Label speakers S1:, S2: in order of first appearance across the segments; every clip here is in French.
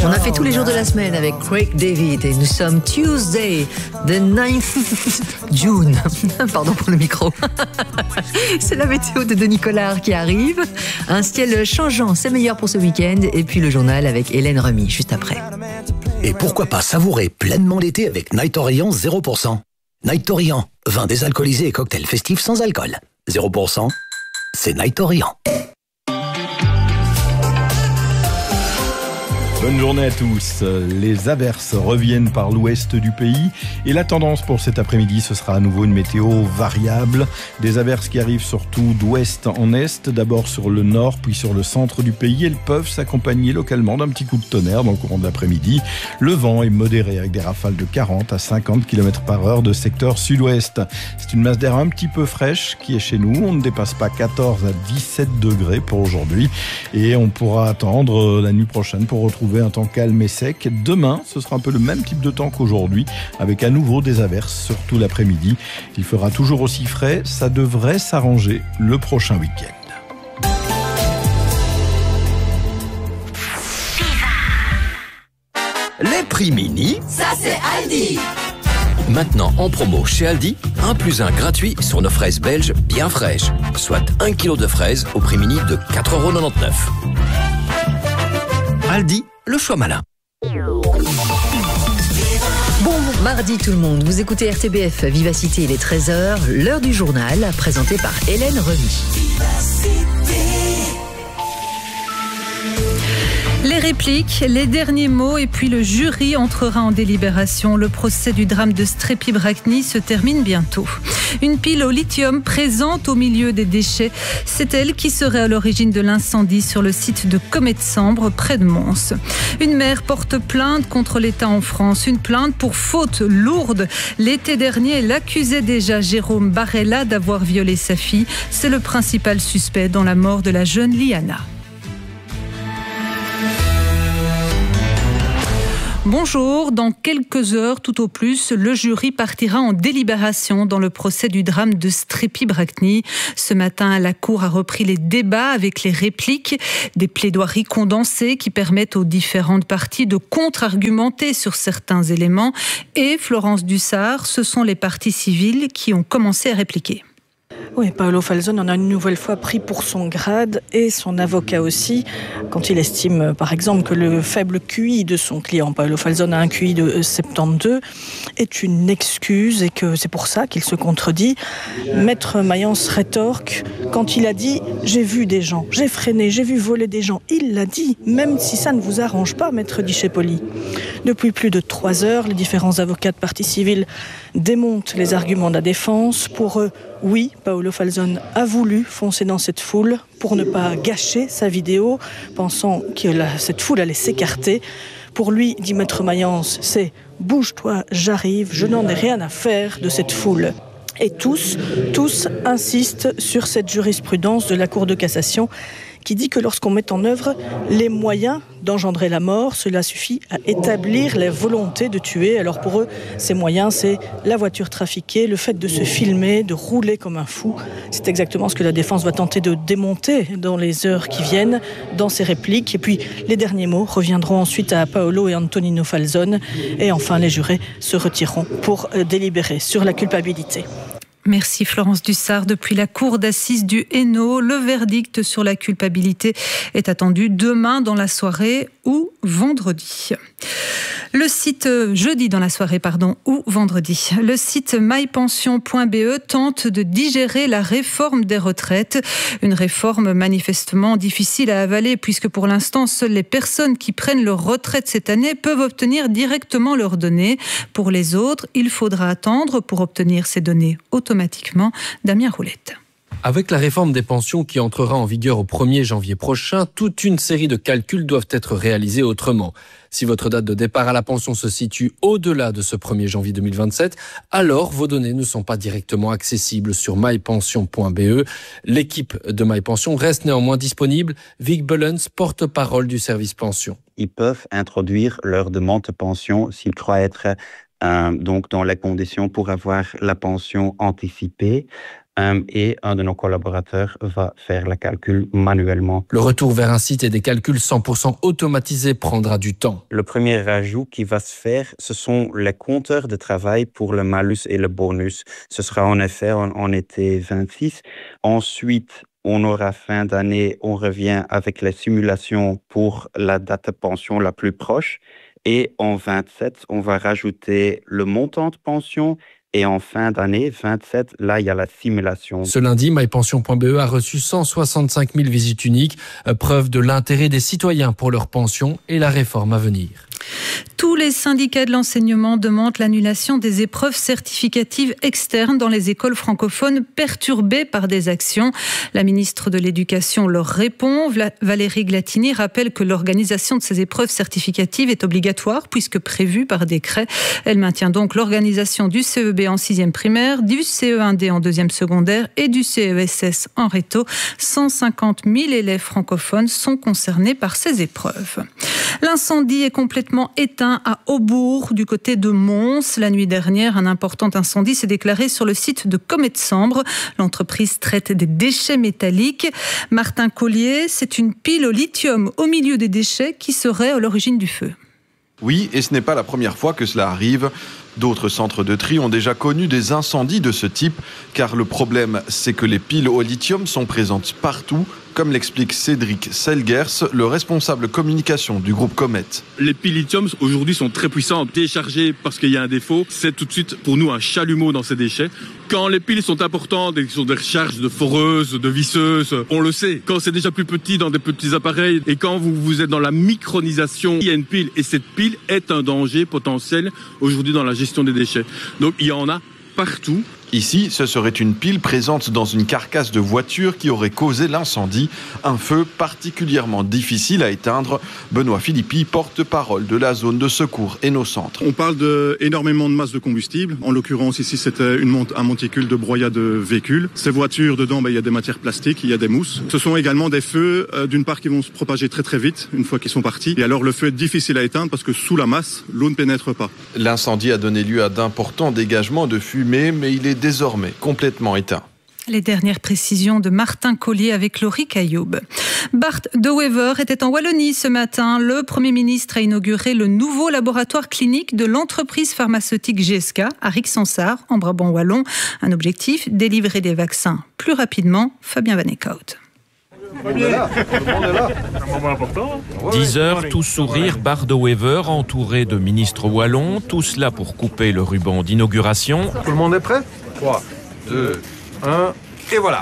S1: On a fait tous les jours de la semaine avec Craig David et nous sommes Tuesday, the 9th June. Pardon pour le micro. C'est la météo de Denis Collard qui arrive. Un ciel changeant, c'est meilleur pour ce week-end. Et puis le journal avec Hélène Remy, juste après.
S2: Et pourquoi pas savourer pleinement l'été avec Night Orient 0%. Night Orient, vin désalcoolisé et cocktail festif sans alcool. 0%, c'est Night Orient.
S3: Bonne journée à tous. Les averses reviennent par l'ouest du pays et la tendance pour cet après-midi, ce sera à nouveau une météo variable. Des averses qui arrivent surtout d'ouest en est, d'abord sur le nord puis sur le centre du pays. Elles peuvent s'accompagner localement d'un petit coup de tonnerre dans le courant de l'après-midi. Le vent est modéré avec des rafales de 40 à 50 km/h de secteur sud-ouest. C'est une masse d'air un petit peu fraîche qui est chez nous. On ne dépasse pas 14 à 17 degrés pour aujourd'hui et on pourra attendre la nuit prochaine pour retrouver un temps calme et sec. Demain, ce sera un peu le même type de temps qu'aujourd'hui, avec à nouveau des averses, surtout l'après-midi. Il fera toujours aussi frais, ça devrait s'arranger le prochain week-end.
S4: Les prix mini,
S5: ça c'est Aldi.
S4: Maintenant en promo chez Aldi, 1 + 1 gratuit sur nos fraises belges bien fraîches, soit 1 kg de fraises au prix mini de 4,99 €. Aldi, le choix malin.
S1: Bon mardi tout le monde, vous écoutez RTBF Vivacité, il est 13h, l'heure du journal, présenté par Hélène Remy.
S6: Les répliques, les derniers mots et puis le jury entrera en délibération. Le procès du drame de Strépy-Bracny se termine bientôt. Une pile au lithium présente au milieu des déchets. C'est elle qui serait à l'origine de l'incendie sur le site de Commet-de-Sambre, près de Mons. Une mère porte plainte contre l'État en France. Une plainte pour faute lourde. L'été dernier, elle accusait déjà Jérôme Barella d'avoir violé sa fille. C'est le principal suspect dans la mort de la jeune Liana. Bonjour, dans quelques heures tout au plus, le jury partira en délibération dans le procès du drame de Strépy-Bracny. Ce matin, la Cour a repris les débats avec les répliques, des plaidoiries condensées qui permettent aux différentes parties de contre-argumenter sur certains éléments. Et Florence Dussart, ce sont les parties civiles qui ont commencé à répliquer.
S7: Oui, Paolo Falzone en a une nouvelle fois pris pour son grade et son avocat aussi, quand il estime par exemple que le faible QI de son client, Paolo Falzone a un QI de 72, est une excuse et que c'est pour ça qu'il se contredit. Maître Mayence rétorque quand il a dit « j'ai vu des gens, j'ai freiné, j'ai vu voler des gens ». Il l'a dit, même si ça ne vous arrange pas, Maître Dichepoli. Depuis plus de 3 heures, les différents avocats de partie civile démontent les arguments de la défense. Pour eux, oui, Paolo Falzone a voulu foncer dans cette foule pour ne pas gâcher sa vidéo, pensant que cette foule allait s'écarter. Pour lui, dit Maître Mayence, c'est « bouge-toi, j'arrive, je n'en ai rien à faire de cette foule ». Et tous insistent sur cette jurisprudence de la Cour de cassation qui dit que lorsqu'on met en œuvre les moyens d'engendrer la mort, cela suffit à établir la volonté de tuer. Alors pour eux, ces moyens, c'est la voiture trafiquée, le fait de se filmer, de rouler comme un fou. C'est exactement ce que la défense va tenter de démonter dans les heures qui viennent, dans ses répliques. Et puis les derniers mots reviendront ensuite à Paolo et Antonino Falzone. Et enfin, les jurés se retireront pour délibérer sur la culpabilité.
S6: Merci Florence Dussart. Depuis la cour d'assises du Hainaut, le verdict sur la culpabilité est attendu demain dans la soirée ou vendredi. Le site jeudi dans la soirée, ou vendredi. Le site mypension.be tente de digérer la réforme des retraites. Une réforme manifestement difficile à avaler puisque pour l'instant, seules les personnes qui prennent leur retraite cette année peuvent obtenir directement leurs données. Pour les autres, il faudra attendre pour obtenir ces données automatiquement. Damien Roulette.
S8: Avec la réforme des pensions qui entrera en vigueur au 1er janvier prochain, toute une série de calculs doivent être réalisés autrement. Si votre date de départ à la pension se situe au-delà de ce 1er janvier 2027, alors vos données ne sont pas directement accessibles sur mypension.be. L'équipe de MyPension reste néanmoins disponible. Vic Bullens, porte-parole du service pension.
S9: Ils peuvent introduire leur demande de pension s'ils croient être donc dans les conditions pour avoir la pension anticipée. et un de nos collaborateurs va faire le calcul manuellement.
S8: Le retour vers un site et des calculs 100% automatisés prendra du temps.
S9: Le premier ajout qui va se faire, ce sont les compteurs de travail pour le malus et le bonus. Ce sera en effet en été 26. Ensuite, on aura fin d'année, on revient avec les simulations pour la date de pension la plus proche. Et en 27, on va rajouter le montant de pension. Et en fin d'année 27, là, il y a la simulation.
S8: Ce lundi, mypension.be a reçu 165 000 visites uniques, preuve de l'intérêt des citoyens pour leur pension et la réforme à venir.
S6: Tous les syndicats de l'enseignement demandent l'annulation des épreuves certificatives externes dans les écoles francophones perturbées par des actions. La ministre de l'Éducation leur répond. Valérie Glatini rappelle que l'organisation de ces épreuves certificatives est obligatoire puisque prévue par décret. Elle maintient donc l'organisation du CEB en 6e primaire, du CE1D en 2e secondaire et du CESS en réto. 150 000 élèves francophones sont concernés par ces épreuves. L'incendie est complètement éteint à Aubourg, du côté de Mons. La nuit dernière, un important incendie s'est déclaré sur le site de Comet-Sambre. L'entreprise traite des déchets métalliques. Martin Collier, c'est une pile au lithium au milieu des déchets qui serait à l'origine du feu.
S5: Oui, et ce n'est pas la première fois que cela arrive. D'autres centres de tri ont déjà connu des incendies de ce type, car le problème, c'est que les piles au lithium sont présentes partout, comme l'explique Cédric Selgers, le responsable communication du groupe Comet.
S10: Les piles lithium aujourd'hui sont très puissantes. Déchargées parce qu'il y a un défaut, c'est tout de suite pour nous un chalumeau dans ces déchets. Quand les piles sont importantes et qu'ils sont des recharges de foreuses, de visseuses, on le sait. Quand c'est déjà plus petit dans des petits appareils et quand vous êtes dans la micronisation, il y a une pile et cette pile est un danger potentiel aujourd'hui dans la gestion des déchets. Donc il y en a partout.
S5: Ici, ce serait une pile présente dans une carcasse de voiture qui aurait causé l'incendie. Un feu particulièrement difficile à éteindre. Benoît Philippi, porte-parole de la zone de secours Eno-Centre.
S11: On parle d'énormément de masse de combustible. En l'occurrence, ici, c'était un monticule de broyat de véhicules. Ces voitures, dedans, il y a des matières plastiques, il y a des mousses. Ce sont également des feux, d'une part, qui vont se propager très très vite une fois qu'ils sont partis. Et alors, le feu est difficile à éteindre parce que sous la masse, l'eau ne pénètre pas.
S5: L'incendie a donné lieu à d'importants dégagements de fumée, mais il est désormais complètement éteint.
S6: Les dernières précisions de Martin Collier avec Laurie Cailloub. Bart De Wever était en Wallonie ce matin. Le Premier ministre a inauguré le nouveau laboratoire clinique de l'entreprise pharmaceutique GSK à Rixensart, en Brabant wallon. Un objectif, délivrer des vaccins plus rapidement. Fabien Van Eekhout.
S12: 10 heures, tout sourire, Bart De Wever, entouré de ministres wallons, tout cela pour couper le ruban d'inauguration.
S13: Tout le monde est prêt ? 3, 2, 1, et voilà.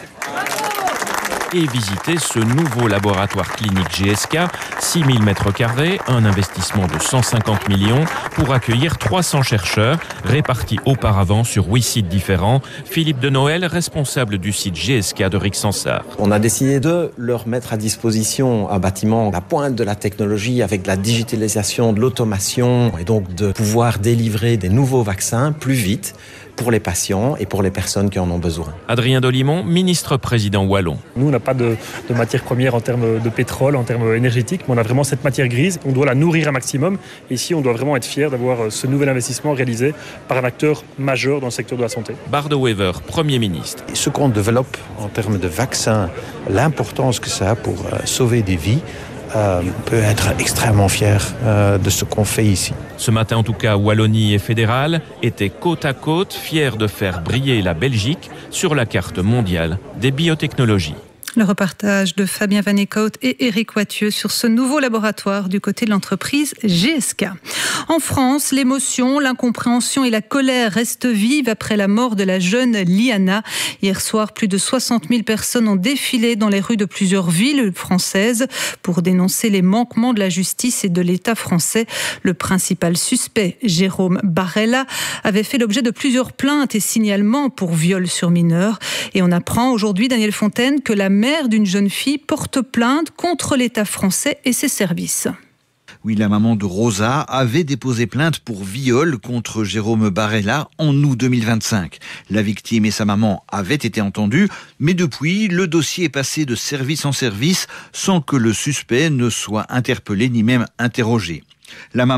S12: Et visiter ce nouveau laboratoire clinique GSK, 6000 m², un investissement de 150 millions pour accueillir 300 chercheurs répartis auparavant sur 8 sites différents. Philippe de Noël, responsable du site GSK de Rixensart.
S14: On a décidé de leur mettre à disposition un bâtiment à la pointe de la technologie avec de la digitalisation, de l'automation et donc de pouvoir délivrer des nouveaux vaccins plus vite pour les patients et pour les personnes qui en ont besoin.
S12: Adrien Dolimon, ministre-président wallon.
S15: Nous, on n'a pas de matière première en termes de pétrole, en termes énergétiques, mais on a vraiment cette matière grise. On doit la nourrir un maximum. Et ici, on doit vraiment être fiers d'avoir ce nouvel investissement réalisé par un acteur majeur dans le secteur de la santé.
S12: Bart De Wever, Premier ministre.
S16: Ce qu'on développe en termes de vaccins, l'importance que ça a pour sauver des vies, peut être extrêmement fier de ce qu'on fait ici.
S12: Ce matin, en tout cas, Wallonie et fédérale étaient côte à côte, fiers de faire briller la Belgique sur la carte mondiale des biotechnologies.
S6: Le reportage de Fabien Van Eekhout et Éric Wathieu sur ce nouveau laboratoire du côté de l'entreprise GSK. En France, l'émotion, l'incompréhension et la colère restent vives après la mort de la jeune Liana. Hier soir, plus de 60 000 personnes ont défilé dans les rues de plusieurs villes françaises pour dénoncer les manquements de la justice et de l'État français. Le principal suspect, Jérôme Barella, avait fait l'objet de plusieurs plaintes et signalements pour viol sur mineurs. Et on apprend aujourd'hui, Daniel Fontaine, que la mère d'une jeune fille porte plainte contre l'État français et ses services.
S17: Oui, la maman de Rosa avait déposé plainte pour viol contre Jérôme Barella en août 2025. La victime et sa maman avaient été entendues, mais depuis, le dossier est passé de service en service sans que le suspect ne soit interpellé ni même interrogé. La maman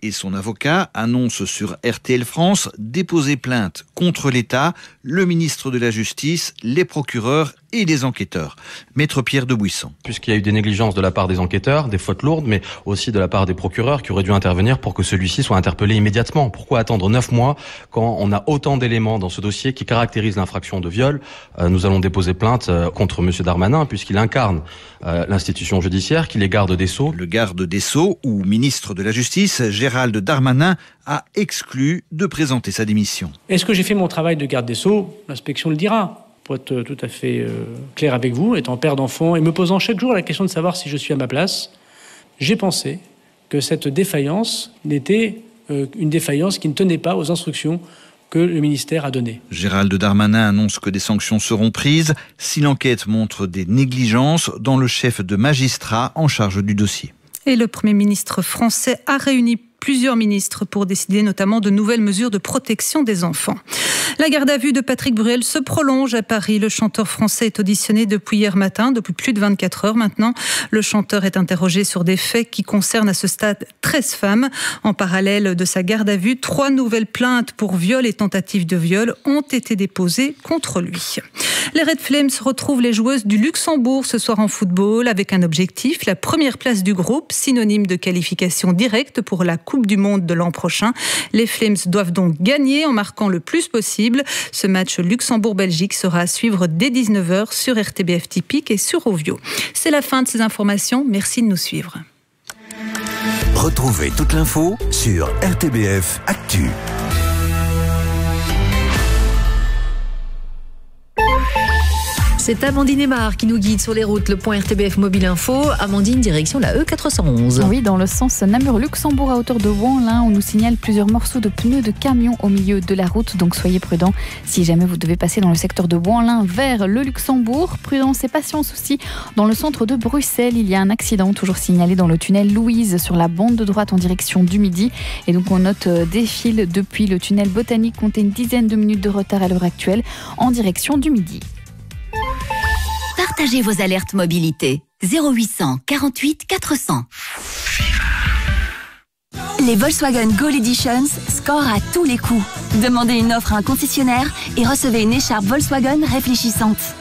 S17: et son avocat annoncent sur RTL France déposer plainte contre l'État, le ministre de la Justice, les procureurs et les enquêteurs. Maître Pierre de Buisson.
S18: Puisqu'il y a eu des négligences de la part des enquêteurs, des fautes lourdes, mais aussi de la part des procureurs qui auraient dû intervenir pour que celui-ci soit interpellé immédiatement. Pourquoi attendre 9 mois quand on a autant d'éléments dans ce dossier qui caractérisent l'infraction de viol? Nous allons déposer plainte contre M. Darmanin puisqu'il incarne l'institution judiciaire, qu'il est garde des Sceaux.
S17: Le garde des Sceaux ou ministre de la Justice, Gérald Darmanin, a exclu de présenter sa démission.
S19: Est-ce que j'ai fait mon travail de garde des Sceaux? L'inspection le dira. Pour être tout à fait clair avec vous, étant père d'enfants et me posant chaque jour la question de savoir si je suis à ma place, j'ai pensé que cette défaillance n'était une défaillance qui ne tenait pas aux instructions que le ministère a données.
S17: Gérald Darmanin annonce que des sanctions seront prises si l'enquête montre des négligences dans le chef de magistrat en charge du dossier.
S6: Et le Premier ministre français a réuni plusieurs ministres pour décider notamment de nouvelles mesures de protection des enfants. La garde à vue de Patrick Bruel se prolonge à Paris. Le chanteur français est auditionné depuis hier matin, depuis plus de 24 heures maintenant. Le chanteur est interrogé sur des faits qui concernent à ce stade 13 femmes. En parallèle de sa garde à vue, 3 nouvelles plaintes pour viol et tentative de viol ont été déposées contre lui. Les Red Flames retrouvent les joueuses du Luxembourg ce soir en football avec un objectif, la première place du groupe, synonyme de qualification directe pour la Coupe du Monde de l'an prochain. Les Flames doivent donc gagner en marquant le plus possible. Ce match Luxembourg-Belgique sera à suivre dès 19h sur RTBF Typique et sur Ovio. C'est la fin de ces informations. Merci de nous suivre.
S20: Retrouvez toute l'info sur RTBF Actu.
S1: C'est Amandine Aymar qui nous guide sur les routes. Le point RTBF Mobile Info. Amandine, direction la E411.
S21: Oui, dans le sens Namur-Luxembourg à hauteur de Wanlin. On nous signale plusieurs morceaux de pneus de camion au milieu de la route. Donc soyez prudents si jamais vous devez passer dans le secteur de Wanlin vers le Luxembourg. Prudence et patience aussi. Dans le centre de Bruxelles, il y a un accident toujours signalé dans le tunnel Louise sur la bande de droite en direction du Midi. Et donc on note des files depuis le tunnel Botanique. Comptez une dizaine de minutes de retard à l'heure actuelle en direction du Midi.
S22: Partagez vos alertes mobilité. 0800 48 400. Les Volkswagen Gold Editions scorent à tous les coups. Demandez une offre à un concessionnaire et recevez une écharpe Volkswagen réfléchissante.